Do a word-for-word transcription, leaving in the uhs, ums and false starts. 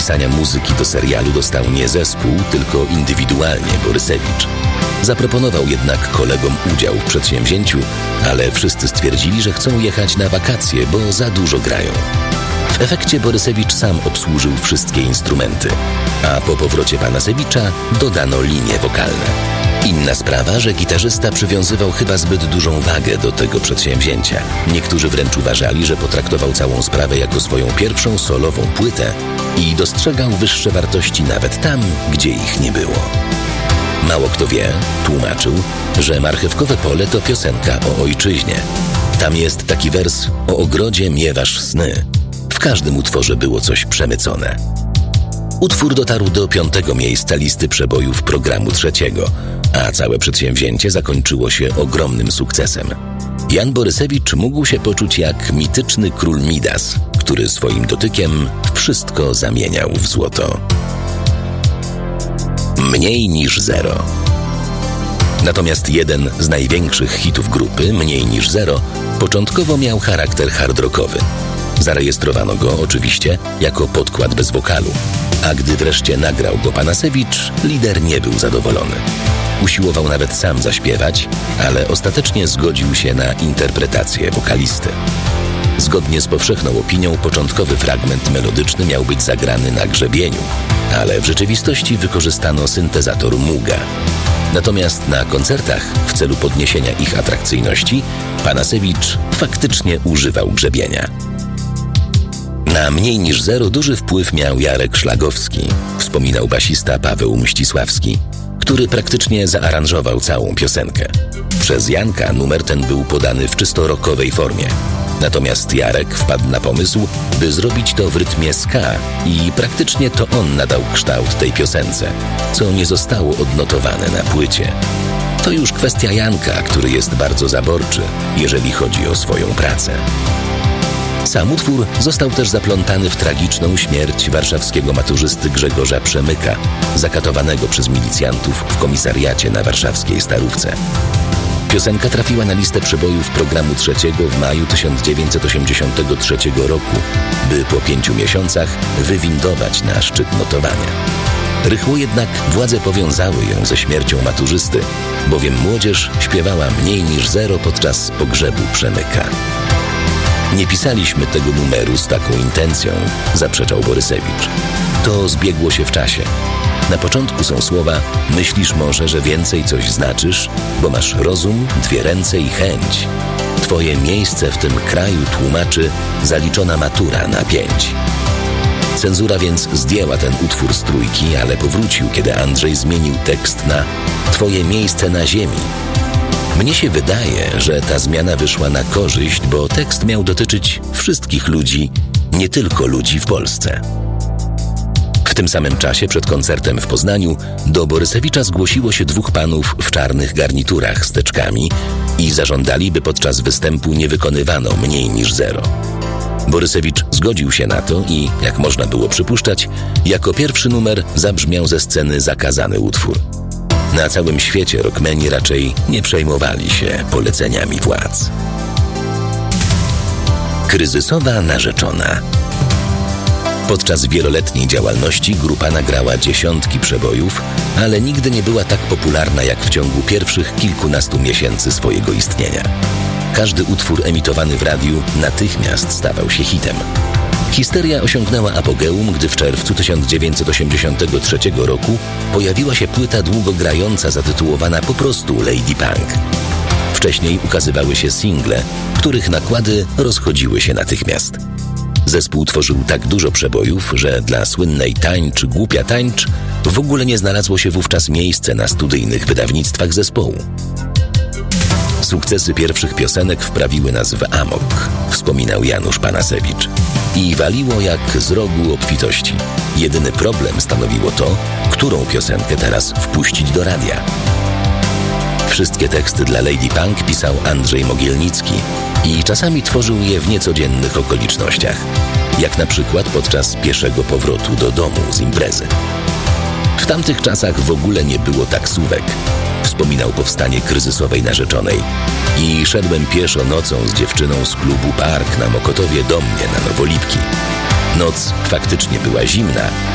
napisania muzyki do serialu dostał nie zespół, tylko indywidualnie Borysewicz. Zaproponował jednak kolegom udział w przedsięwzięciu, ale wszyscy stwierdzili, że chcą jechać na wakacje, bo za dużo grają. W efekcie Borysewicz sam obsłużył wszystkie instrumenty, a po powrocie Panasewicza dodano linie wokalne. Inna sprawa, że gitarzysta przywiązywał chyba zbyt dużą wagę do tego przedsięwzięcia. Niektórzy wręcz uważali, że potraktował całą sprawę jako swoją pierwszą solową płytę i dostrzegał wyższe wartości nawet tam, gdzie ich nie było. Mało kto wie, tłumaczył, że Marchewkowe pole to piosenka o ojczyźnie. Tam jest taki wers: o ogrodzie miewasz sny. W każdym utworze było coś przemycone. Utwór dotarł do piątego miejsca listy przebojów programu trzeciego, a całe przedsięwzięcie zakończyło się ogromnym sukcesem. Jan Borysewicz mógł się poczuć jak mityczny król Midas, który swoim dotykiem wszystko zamieniał w złoto. Mniej niż zero. Natomiast jeden z największych hitów grupy, Mniej niż zero, początkowo miał charakter hard rockowy. Zarejestrowano go oczywiście jako podkład bez wokalu, a gdy wreszcie nagrał go Panasewicz, lider nie był zadowolony. Usiłował nawet sam zaśpiewać, ale ostatecznie zgodził się na interpretację wokalisty. Zgodnie z powszechną opinią początkowy fragment melodyczny miał być zagrany na grzebieniu, ale w rzeczywistości wykorzystano syntezator Muga. Natomiast na koncertach, w celu podniesienia ich atrakcyjności, Panasewicz faktycznie używał grzebienia. Na Mniej niż zero duży wpływ miał Jarek Szlagowski, wspominał basista Paweł Mścisławski, który praktycznie zaaranżował całą piosenkę. Przez Janka numer ten był podany w czysto rockowej formie. Natomiast Jarek wpadł na pomysł, by zrobić to w rytmie ska i praktycznie to on nadał kształt tej piosence, co nie zostało odnotowane na płycie. To już kwestia Janka, który jest bardzo zaborczy, jeżeli chodzi o swoją pracę. Sam utwór został też zaplątany w tragiczną śmierć warszawskiego maturzysty Grzegorza Przemyka, zakatowanego przez milicjantów w komisariacie na warszawskiej Starówce. Piosenka trafiła na listę przebojów programu trzeciego w maju tysiąc dziewięćset osiemdziesiątego trzeciego roku, by po pięciu miesiącach wywindować na szczyt notowania. Rychło jednak władze powiązały ją ze śmiercią maturzysty, bowiem młodzież śpiewała Mniej niż zero podczas pogrzebu Przemyka. Nie pisaliśmy tego numeru z taką intencją, zaprzeczał Borysewicz. To zbiegło się w czasie. Na początku są słowa: myślisz może, że więcej coś znaczysz, bo masz rozum, dwie ręce i chęć. Twoje miejsce w tym kraju tłumaczy zaliczona matura na pięć. Cenzura więc zdjęła ten utwór z trójki, ale powrócił, kiedy Andrzej zmienił tekst na Twoje miejsce na ziemi. Mnie się wydaje, że ta zmiana wyszła na korzyść, bo tekst miał dotyczyć wszystkich ludzi, nie tylko ludzi w Polsce. W tym samym czasie przed koncertem w Poznaniu do Borysewicza zgłosiło się dwóch panów w czarnych garniturach z teczkami i zażądali, by podczas występu nie wykonywano Mniej niż zero. Borysewicz zgodził się na to i, jak można było przypuszczać, jako pierwszy numer zabrzmiał ze sceny zakazany utwór. Na całym świecie rockmeni raczej nie przejmowali się poleceniami władz. Kryzysowa narzeczona. Podczas wieloletniej działalności grupa nagrała dziesiątki przebojów, ale nigdy nie była tak popularna jak w ciągu pierwszych kilkunastu miesięcy swojego istnienia. Każdy utwór emitowany w radiu natychmiast stawał się hitem. Histeria osiągnęła apogeum, gdy w czerwcu tysiąc dziewięćset osiemdziesiątego trzeciego roku pojawiła się płyta długogrająca zatytułowana po prostu Lady Punk. Wcześniej ukazywały się single, których nakłady rozchodziły się natychmiast. Zespół tworzył tak dużo przebojów, że dla słynnej Tańcz, głupia tańcz w ogóle nie znalazło się wówczas miejsce na studyjnych wydawnictwach zespołu. Sukcesy pierwszych piosenek wprawiły nas w amok, wspominał Janusz Panasewicz. I waliło jak z rogu obfitości. Jedyny problem stanowiło to, którą piosenkę teraz wpuścić do radia. Wszystkie teksty dla Lady Punk pisał Andrzej Mogielnicki i czasami tworzył je w niecodziennych okolicznościach, jak na przykład podczas pieszego powrotu do domu z imprezy. W tamtych czasach w ogóle nie było taksówek, wspominał powstanie kryzysowej narzeczonej. I szedłem pieszo nocą z dziewczyną z klubu Park na Mokotowie do mnie na Nowolipki. Noc faktycznie była zimna,